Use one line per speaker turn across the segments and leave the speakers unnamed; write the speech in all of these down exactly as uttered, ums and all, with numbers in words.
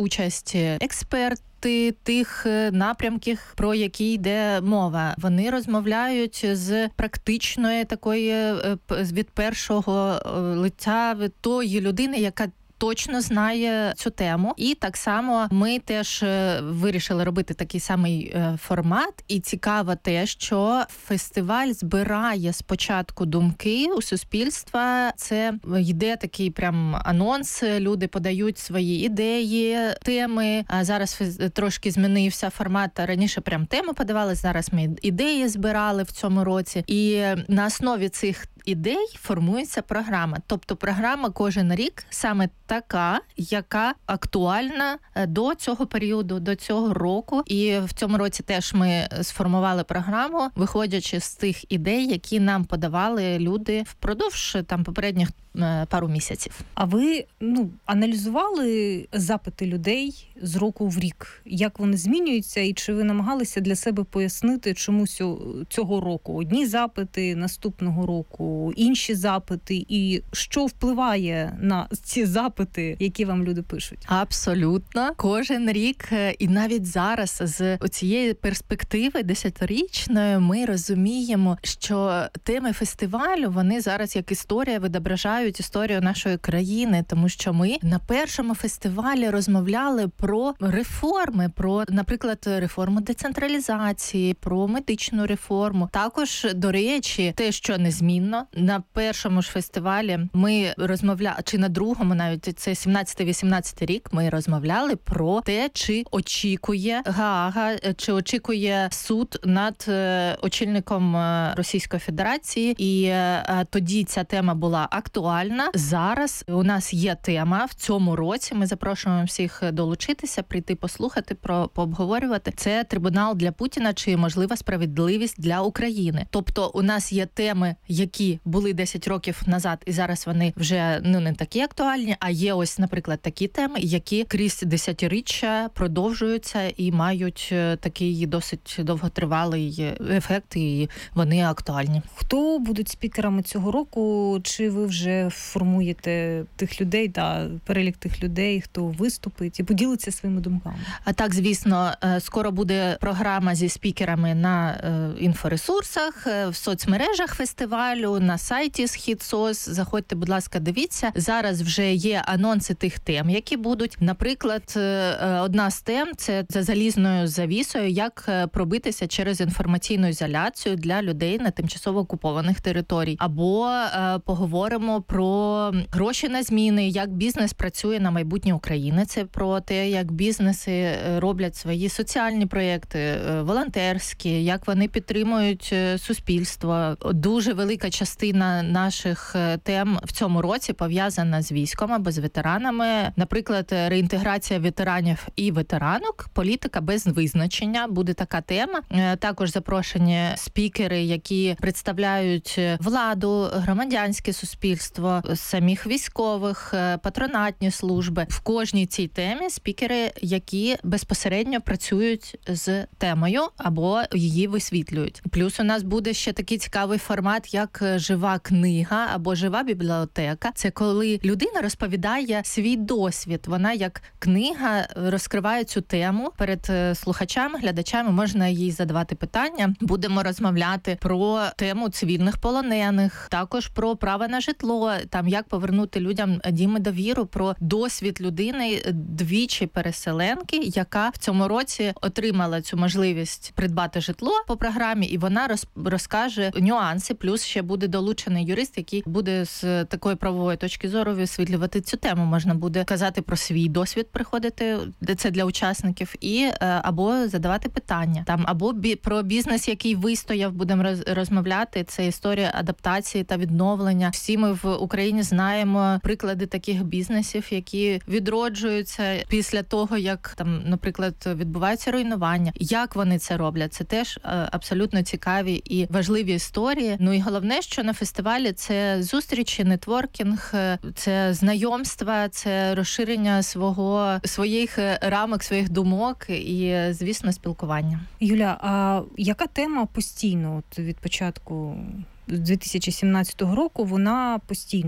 участь експерти тих напрямків, про які йде мова. Вони розмовляють з практичної такої, від першого лиця, від тої людини, яка точно знає цю тему. І так само ми теж вирішили робити такий самий формат. І цікаво те, що фестиваль збирає спочатку думки у суспільства. Це йде такий прям анонс, люди подають свої ідеї, теми. А зараз трошки змінився формат. Раніше прям теми подавали, зараз ми ідеї збирали в цьому році. І на основі цих ідей формується програма. Тобто програма кожен рік саме така, яка актуальна до цього періоду, до цього року. І в цьому році теж ми сформували програму, виходячи з тих ідей, які нам подавали люди впродовж там попередніх пару місяців.
А ви, ну, аналізували запити людей з року в рік? Як вони змінюються? І чи ви намагалися для себе пояснити, чому цього року одні запити, наступного року інші запити? І що впливає на ці запити, які вам люди пишуть?
Абсолютно. Кожен рік, і навіть зараз з цієї перспективи десятирічної ми розуміємо, що теми фестивалю, вони зараз як історія відображають історію нашої країни, тому що ми на першому фестивалі розмовляли про реформи, про, наприклад, реформу децентралізації, про медичну реформу. Також, до речі, те, що незмінно, на першому ж фестивалі ми розмовляли, чи на другому навіть, це сімнадцятий-вісімнадцятий рік, ми розмовляли про те, чи очікує Гаага, чи очікує суд над очільником Російської Федерації. І тоді ця тема була актуальна. Зараз у нас є тема в цьому році. Ми запрошуємо всіх долучитися, прийти послухати, про пообговорювати. Це трибунал для Путіна, чи можлива справедливість для України. Тобто у нас є теми, які були десять років назад, і зараз вони вже ну не такі актуальні, а є ось, наприклад, такі теми, які крізь десятиріччя продовжуються і мають такий досить довготривалий ефект, і вони актуальні.
Хто будуть спікерами цього року? Чи ви вже формуєте тих людей, та перелік тих людей, хто виступить і поділиться своїми думками?
А так, звісно, скоро буде програма зі спікерами на інфоресурсах, в соцмережах фестивалю, на сайті Східсоц. Заходьте, будь ласка, дивіться. Зараз вже є анонси тих тем, які будуть. Наприклад, одна з тем – це за залізною завісою, як пробитися через інформаційну ізоляцію для людей на тимчасово окупованих територій. Або поговоримо про гроші на зміни, як бізнес працює на майбутнє України. Це про те, як бізнеси роблять свої соціальні проєкти, волонтерські, як вони підтримують суспільство. Дуже велика частина наших тем в цьому році пов'язана з військом або з ветеранами. Наприклад, реінтеграція ветеранів і ветеранок, політика без визначення, буде така тема. Також запрошені спікери, які представляють владу, громадянське суспільство, самих військових, патронатні служби. В кожній цій темі спікери, які безпосередньо працюють з темою або її висвітлюють. Плюс у нас буде ще такий цікавий формат, як жива книга або жива бібліотека. Це коли людина розповідає свій досвід. Вона як книга розкриває цю тему перед слухачами, глядачами. Можна їй задавати питання. Будемо розмовляти про тему цивільних полонених, також про право на житло, там як повернути людям дім і довіру, про досвід людини, двічі переселенки, яка в цьому році отримала цю можливість придбати житло по програмі, і вона роз, розкаже нюанси, плюс ще буде долучений юрист, який буде з такої правової точки зору висвітлювати цю тему. Можна буде казати про свій досвід, приходити, це для учасників, і або задавати питання. Там або бі, про бізнес, який вистояв, будемо роз, розмовляти. Це історія адаптації та відновлення. Всі ми в Україні знаємо приклади таких бізнесів, які відроджуються після того, як там, наприклад, відбувається руйнування. Як вони це роблять? Це теж абсолютно цікаві і важливі історії. Ну і головне, що на фестивалі це зустрічі, нетворкінг, це знайомства, це розширення свого своїх рамок, своїх думок і, звісно, спілкування.
Юля, а яка тема постійно от від початку дві тисячі сімнадцятого року, вона постійно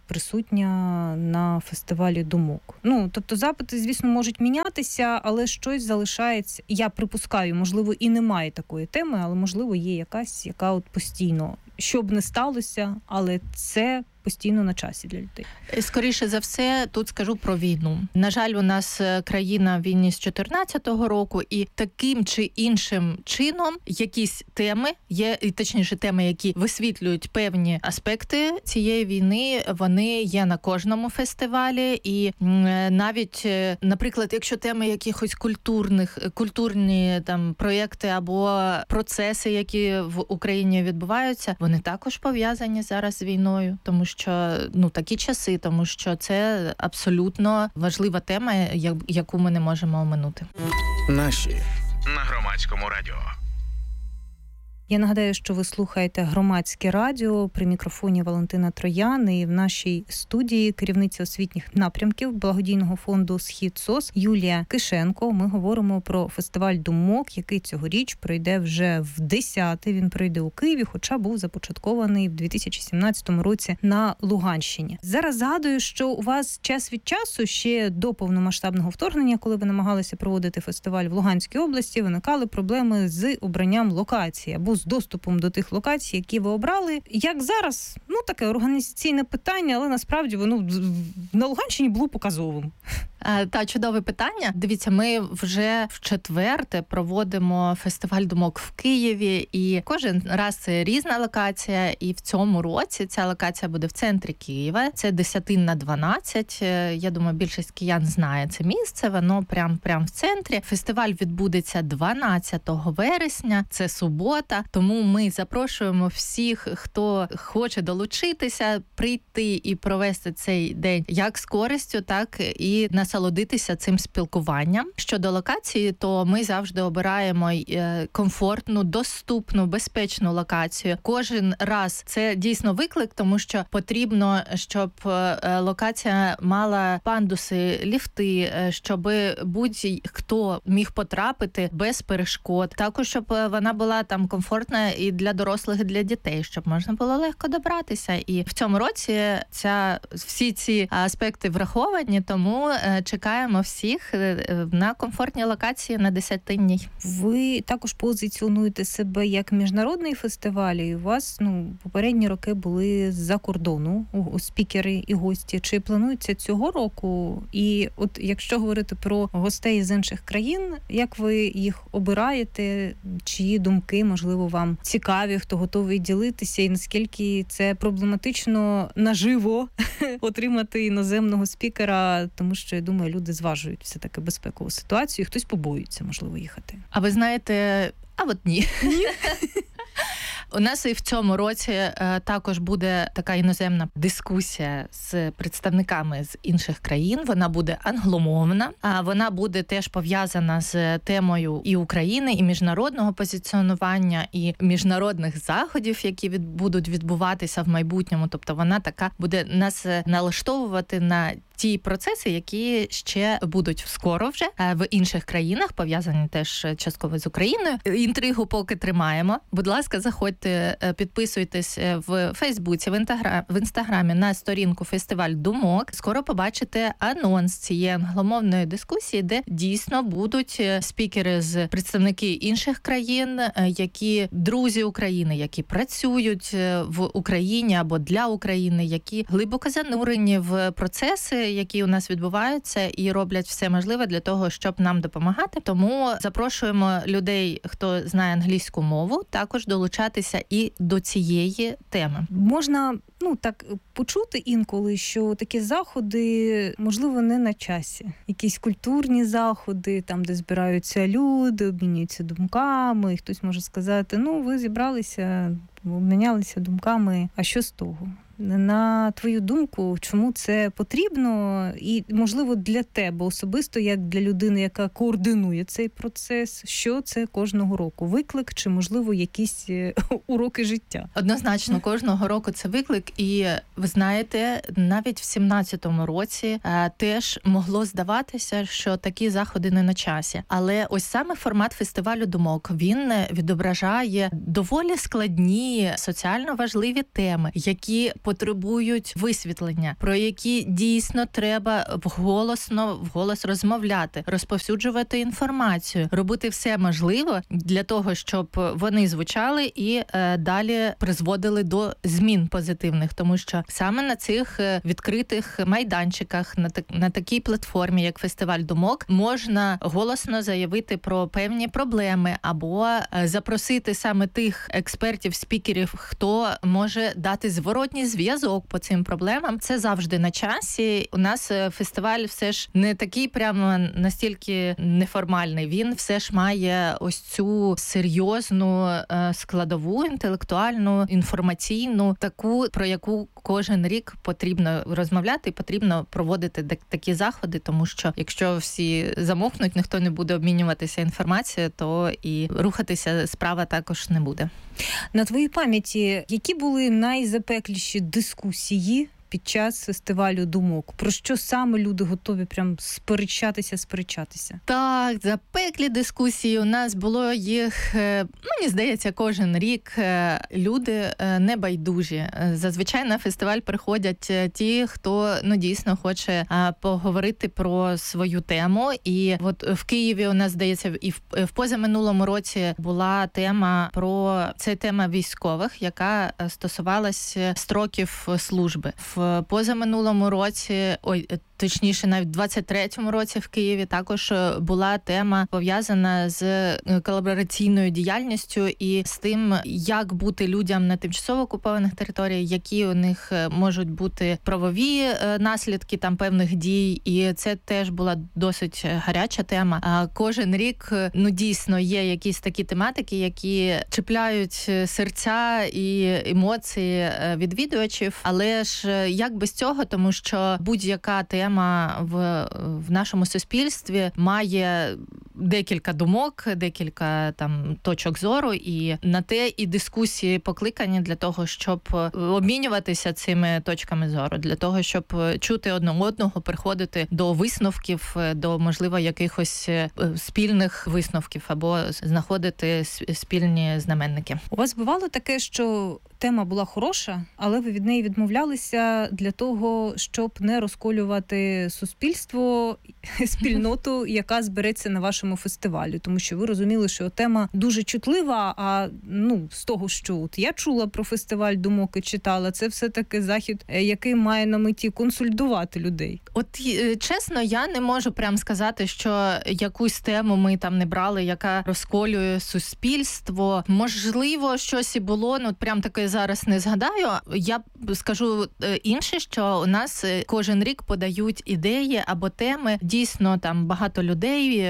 присутня на фестивалі думок. Ну, тобто запити, звісно, можуть мінятися, але щось залишається. Я припускаю, можливо, і немає такої теми, але, можливо, є якась, яка от постійно, що б не сталося, але це постійно на часі для людей.
Скоріше за все, тут скажу про війну. На жаль, у нас країна в війні з чотирнадцятого року, і таким чи іншим чином якісь теми є, і точніше теми, які висвітлюють певні аспекти цієї війни, вони є на кожному фестивалі. І навіть, наприклад, якщо теми якихось культурних, культурні там проєкти або процеси, які в Україні відбуваються, вони також пов'язані зараз з війною, тому що що ну такі часи, тому що це абсолютно важлива тема, яку ми не можемо оминути.
Наші на Громадському радіо.
Я нагадаю, що ви слухаєте Громадське радіо, при мікрофоні Валентина Троян, і в нашій студії керівниця освітніх напрямків благодійного фонду «Схід-СОС» Юлія Кишенко. Ми говоримо про фестиваль думок, який цьогоріч пройде вже в десятий. Він пройде у Києві, хоча був започаткований в дві тисячі сімнадцятому році на Луганщині. Зараз згадую, що у вас час від часу, ще до повномасштабного вторгнення, коли ви намагалися проводити фестиваль в Луганській області, виникали проблеми з обранням локації або з доступом до тих локацій, які ви обрали. Як зараз? Ну, таке організаційне питання, але насправді воно на Луганщині було показовим.
Та, чудове питання. Дивіться, ми вже в четверте проводимо фестиваль думок в Києві, і кожен раз це різна локація, і в цьому році ця локація буде в центрі Києва. Це Десятин на дванадцять. Я думаю, більшість киян знає це місце, воно прям, прям в центрі. Фестиваль відбудеться дванадцятого вересня, це субота, тому ми запрошуємо всіх, хто хоче долучитися, прийти і провести цей день як з користю, так і насолодитися цим спілкуванням. Щодо локації, то ми завжди обираємо комфортну, доступну, безпечну локацію. Кожен раз це дійсно виклик, тому що потрібно, щоб локація мала пандуси, ліфти, щоб будь-хто міг потрапити без перешкод. Також, щоб вона була там комфортна і для дорослих, і для дітей, щоб можна було легко добратися. І в цьому році ця, всі ці аспекти враховані, тому чекаємо всіх на комфортній локації на Десятинній.
Ви також позиціонуєте себе як міжнародний фестиваль, і у вас ну, попередні роки були з-за кордону у спікери і гості. Чи планується цього року? І от якщо говорити про гостей з інших країн, як ви їх обираєте? Чиї думки, можливо, вам цікаві, хто готовий ділитися, і наскільки це проблематично наживо отримати іноземного спікера, тому що, я думаю, люди зважують все-таки безпекову ситуацію, хтось побоюється, можливо, їхати.
А ви знаєте, а от ні. Ні? У нас і в цьому році е, також буде така іноземна дискусія з представниками з інших країн. Вона буде англомовна, а вона буде теж пов'язана з темою і України, і міжнародного позиціонування, і міжнародних заходів, які від, будуть відбуватися в майбутньому. Тобто вона така буде нас налаштовувати на ті процеси, які ще будуть скоро вже в інших країнах, пов'язані теж частково з Україною. Інтригу поки тримаємо. Будь ласка, заходьте, підписуйтесь в Фейсбуці, в Інстаграмі, в Інстаграмі на сторінку «Фестиваль думок». Скоро побачите анонс цієї англомовної дискусії, де дійсно будуть спікери з представники інших країн, які друзі України, які працюють в Україні або для України, які глибоко занурені в процеси, які у нас відбуваються, і роблять все можливе для того, щоб нам допомагати. Тому запрошуємо людей, хто знає англійську мову, також долучатися і до цієї теми.
Можна, ну так, почути інколи, що такі заходи, можливо, не на часі. Якісь культурні заходи, там, де збираються люди, обмінюються думками, і хтось може сказати, ну, ви зібралися, обмінялися думками, а що з того? На твою думку, чому це потрібно? І, можливо, для тебе особисто, як для людини, яка координує цей процес, що це кожного року? Виклик чи, можливо, якісь уроки життя?
Однозначно, кожного року це виклик. І, ви знаєте, навіть в сімнадцятому році а, теж могло здаватися, що такі заходи не на часі. Але ось саме формат фестивалю думок, він відображає доволі складні, соціально важливі теми, які потребують висвітлення, про які дійсно треба вголосно, вголос розмовляти, розповсюджувати інформацію, робити все можливе для того, щоб вони звучали і е, далі призводили до змін позитивних, тому що саме на цих відкритих майданчиках, на, так, на такій платформі, як фестиваль думок, можна голосно заявити про певні проблеми або запросити саме тих експертів, спікерів, хто може дати зворотній зв'язок по цим проблемам. Це завжди на часі. У нас фестиваль все ж не такий прямо настільки неформальний. Він все ж має ось цю серйозну складову, інтелектуальну, інформаційну, таку, про яку кожен рік потрібно розмовляти, потрібно проводити такі заходи, тому що якщо всі замовкнуть, ніхто не буде обмінюватися інформацією, то і рухатися справа також не буде.
На твоїй пам'яті, які були найзапекліші дискусії під час фестивалю думок? Про що саме люди готові прям сперечатися, сперечатися?
Так, запеклі дискусії у нас було їх, мені здається, кожен рік. Люди небайдужі. Зазвичай на фестиваль приходять ті, хто, ну, дійсно хоче поговорити про свою тему. І от в Києві у нас, здається, і в позаминулому році була тема про, це тема військових, яка стосувалась строків служби. В позаминулому році, ой, точніше, навіть в двадцять третьому році в Києві також була тема пов'язана з колабораційною діяльністю і з тим, як бути людям на тимчасово окупованих територіях, які у них можуть бути правові наслідки там певних дій. І це теж була досить гаряча тема. А кожен рік, ну, дійсно, є якісь такі тематики, які чіпляють серця і емоції відвідувачів. Але ж як без цього, тому що будь-яка тема Тема в, в нашому суспільстві має декілька думок, декілька там точок зору, і на те і дискусії покликані для того, щоб обмінюватися цими точками зору, для того, щоб чути одне одного, приходити до висновків, до, можливо, якихось спільних висновків або знаходити спільні знаменники.
У вас бувало таке, що тема була хороша, але ви від неї відмовлялися для того, щоб не розколювати суспільство, спільноту, яка збереться на вашому фестивалі, тому що ви розуміли, що тема дуже чутлива, а ну, з того, що от я чула про фестиваль думок і читала, це все-таки захід, який має на меті консолідувати людей.
От, чесно, я не можу прям сказати, що якусь тему ми там не брали, яка розколює суспільство. Можливо, щось і було, ну, прям таке зараз не згадаю. Я скажу інше, що у нас кожен рік подають ідеї або теми. Дійсно, там багато людей,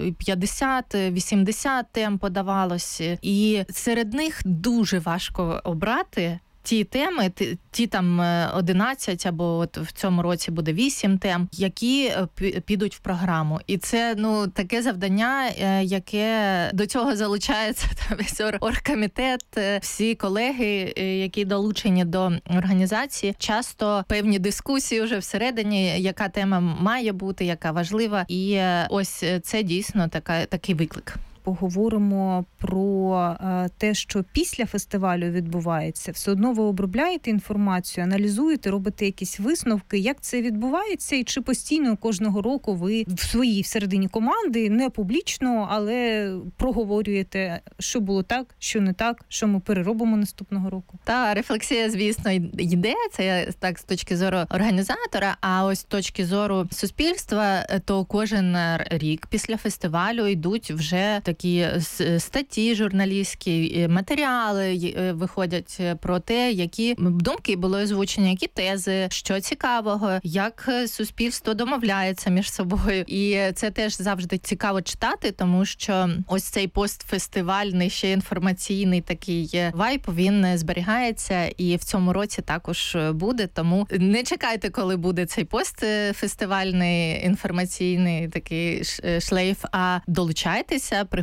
п'ятдесят-вісімдесят тем подавалось. І серед них дуже важко обрати ті теми, ті, ті там одинадцять або от в цьому році буде вісім тем, які підуть в програму. І це, ну, таке завдання, яке до цього залучається там весь оргкомітет, всі колеги, які долучені до організації. Часто певні дискусії вже всередині, яка тема має бути, яка важлива. І ось це дійсно така, такий виклик.
Поговоримо про те, що після фестивалю відбувається. Все одно ви обробляєте інформацію, аналізуєте, робите якісь висновки. Як це відбувається? І чи постійно кожного року ви в своїй всередині команди, не публічно, але проговорюєте, що було так, що не так, що ми переробимо наступного року?
Та, рефлексія, звісно, йде. Це так з точки зору організатора, а ось з точки зору суспільства, то кожен рік після фестивалю йдуть вже такі статті журналістські, матеріали виходять про те, які думки були озвучені, які тези, що цікавого, як суспільство домовляється між собою. І це теж завжди цікаво читати, тому що ось цей постфестивальний, ще інформаційний такий вайб, він зберігається і в цьому році також буде. Тому не чекайте, коли буде цей постфестивальний інформаційний такий шлейф, а долучайтеся, приходьте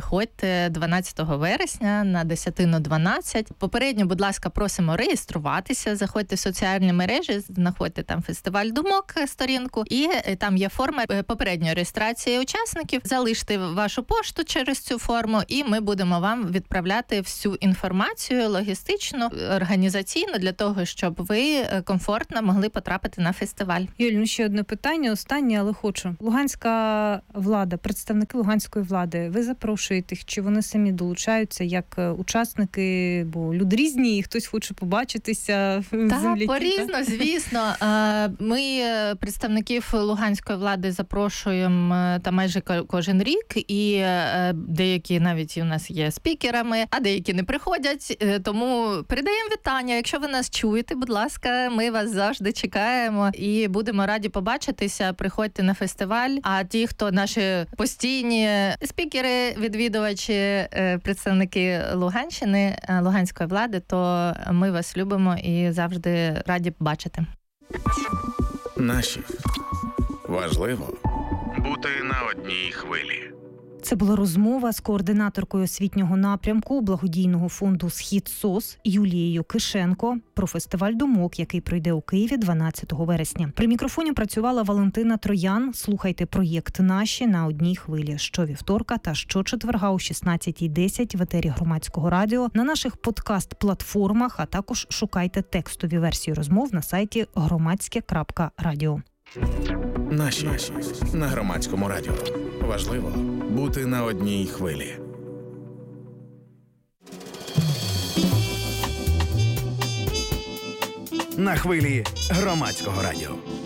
приходьте дванадцятого вересня на десятину дванадцять. Попередньо, будь ласка, просимо реєструватися, заходьте в соціальні мережі, знаходьте там фестиваль думок сторінку, і там є форма попередньої реєстрації учасників. Залиште вашу пошту через цю форму, і ми будемо вам відправляти всю інформацію логістичну, організаційну, для того, щоб ви комфортно могли потрапити на фестиваль.
Юль, ну ще одне питання, останнє, але хочу. Луганська влада, представники луганської влади, ви запрошуєте їх, чи вони самі долучаються як учасники, бо люди різні, і хтось хоче побачитися в
так,
земляки?
Так, по-різно, звісно. Ми представників луганської влади запрошуємо та майже кожен рік, і деякі навіть у нас є спікерами, а деякі не приходять, тому передаємо вітання. Якщо ви нас чуєте, будь ласка, ми вас завжди чекаємо і будемо раді побачитися. Приходьте на фестиваль. А ті, хто наші постійні спікери, відвідувачі, представники Луганщини, луганської влади, то ми вас любимо і завжди раді бачити.
Наші. Важливо бути на одній хвилі.
Це була розмова з координаторкою освітнього напрямку благодійного фонду «Схід СОС» Юлією Кишенко про фестиваль думок, який пройде у Києві дванадцятого вересня. При мікрофоні працювала Валентина Троян. Слухайте проєкт «Наші» на одній хвилі щовівторка та щочетверга о шістнадцятій десять в етері Громадського радіо, на наших подкаст-платформах, а також шукайте текстові версії розмов на сайті громадське крапка радіо.
Наші на Громадському радіо. Важливо бути на одній хвилі. На хвилі Громадського радіо.